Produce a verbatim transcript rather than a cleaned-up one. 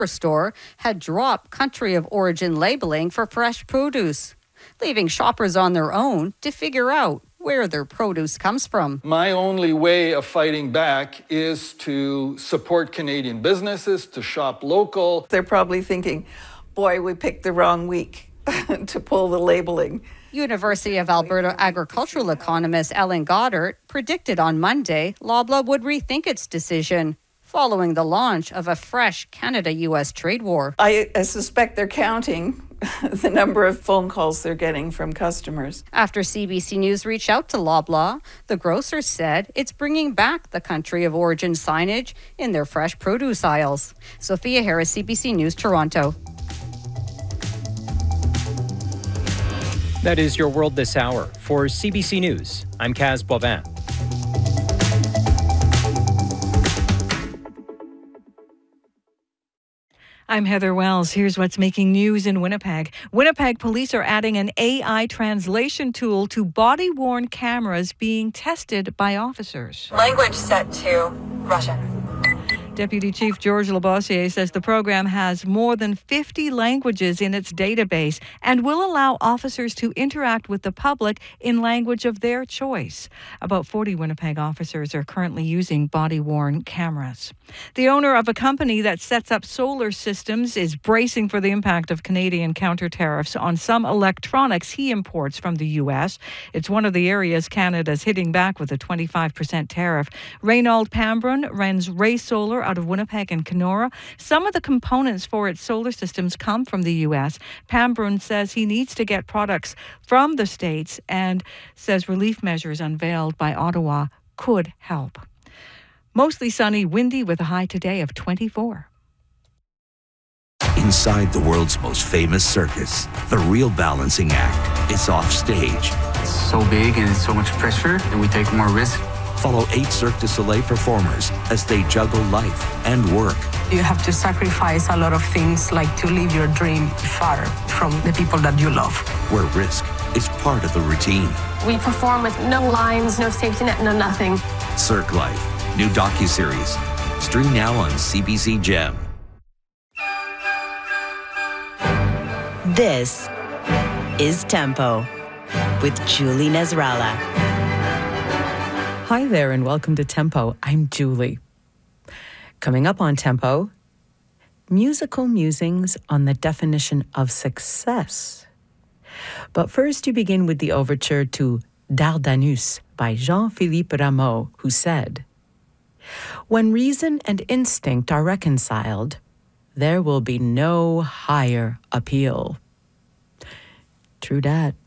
store had dropped country of origin labeling for fresh produce, leaving shoppers on their own to figure out where their produce comes from. My only way of fighting back is to support Canadian businesses, to shop local. They're probably thinking, boy, we picked the wrong week to pull the labeling. University of Alberta agricultural economist Ellen Goddard predicted on Monday Loblaw would rethink its decision following the launch of a fresh Canada-U S trade war. I, I suspect they're counting the number of phone calls they're getting from customers. After C B C News reached out to Loblaw, the grocer said it's bringing back the country of origin signage in their fresh produce aisles. Sophia Harris, C B C News, Toronto. That is your world this hour. For C B C News, I'm Kaz Boivin. I'm Heather Wells. Here's what's making news in Winnipeg. Winnipeg police are adding an A I translation tool to body-worn cameras being tested by officers. Language set to Russian. Deputy Chief George Labossiere says the program has more than fifty languages in its database and will allow officers to interact with the public in language of their choice. About forty Winnipeg officers are currently using body-worn cameras. The owner of a company that sets up solar systems is bracing for the impact of Canadian counter tariffs on some electronics he imports from the U S. It's one of the areas Canada's hitting back with a twenty-five percent tariff. Reynold Pambrun runs Ray Solar out of Winnipeg and Kenora. Some of the components for its solar systems come from the U S. Pambrun says he needs to get products from the States and says relief measures unveiled by Ottawa could help. Mostly sunny, windy with a high today of twenty-four. Inside the world's most famous circus, the real balancing act is off stage. It's so big and it's so much pressure that we take more risk. Follow eight Cirque du Soleil performers as they juggle life and work. You have to sacrifice a lot of things, like to live your dream far from the people that you love. Where risk is part of the routine. We perform with no lines, no safety net, no nothing. Cirque Life, new docuseries. Stream now on C B C Gem. This is Tempo with Julie Nasrallah. Hi there and welcome to Tempo. I'm Julie. Coming up on Tempo, musical musings on the definition of success. But first you begin with the overture to Dardanus by Jean-Philippe Rameau, who said, "When reason and instinct are reconciled, there will be no higher appeal." True dat.